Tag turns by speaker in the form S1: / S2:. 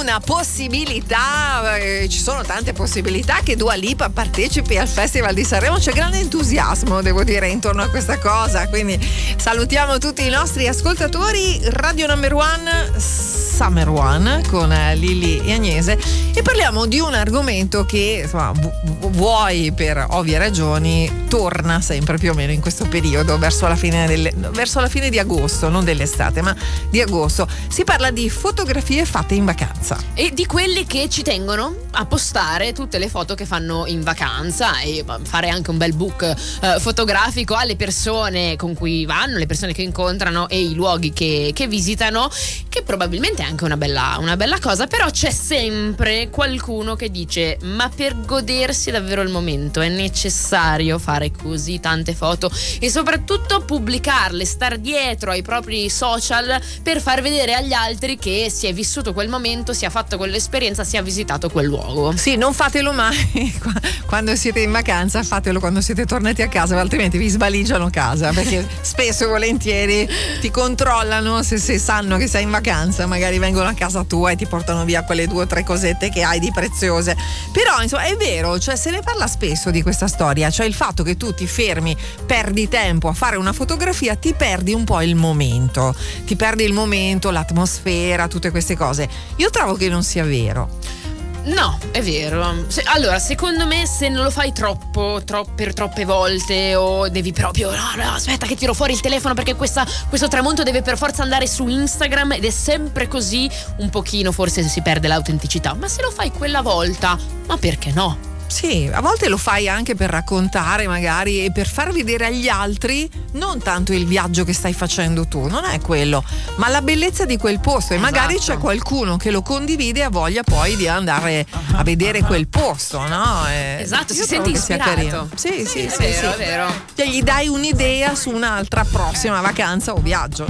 S1: Una possibilità, ci sono tante possibilità che Dua Lipa partecipi al Festival di Sanremo, c'è grande entusiasmo, devo dire, intorno a questa cosa, quindi salutiamo tutti i nostri ascoltatori. Radio Number One, Summer One con Lily e Agnese, e parliamo di un argomento che, insomma, vuoi per ovvie ragioni, torna sempre più o meno in questo periodo, verso la fine di agosto, non dell'estate ma di agosto. Si parla di fotografie fatte in vacanza
S2: e di quelli che ci tengono a postare tutte le foto che fanno in vacanza e fare anche un bel book fotografico alle persone con cui vanno, le persone che incontrano e i luoghi che visitano, che probabilmente è anche una bella cosa. Però c'è sempre qualcuno che dice: ma per godersi davvero il momento è necessario fare così tante foto e soprattutto pubblicarle, star dietro ai propri social per far vedere agli altri che si è vissuto quel momento, si è fatto quell'esperienza, si è visitato quel luogo.
S1: Sì, non fatelo mai quando siete in vacanza, fatelo quando siete tornati a casa, altrimenti vi svaligiano casa, perché spesso e volentieri ti controllano se sanno che sei in vacanza, magari vengono a casa tua e ti portano via quelle 2 o 3 cosette che hai di preziose. Però insomma è vero, cioè se ne parla spesso di questa storia, cioè il fatto che tu ti fermi, perdi tempo a fare una fotografia, ti perdi un po' il momento, l'atmosfera, tutte queste cose. Io trovo che non sia vero.
S2: No, è vero. Allora, secondo me, se non lo fai per troppe volte, o devi proprio no, aspetta che tiro fuori il telefono perché questo tramonto deve per forza andare su Instagram, ed è sempre così, un pochino forse si perde l'autenticità. Ma se lo fai quella volta, ma perché no?
S1: Sì, a volte lo fai anche per raccontare magari e per far vedere agli altri non tanto il viaggio che stai facendo tu, non è quello, ma la bellezza di quel posto. E magari c'è qualcuno che lo condivide e ha voglia poi di andare a vedere quel posto, no?
S2: Esatto, si sente ispirato.
S1: Sì,
S2: è vero.
S1: Cioè, gli dai un'idea su un'altra prossima vacanza o viaggio.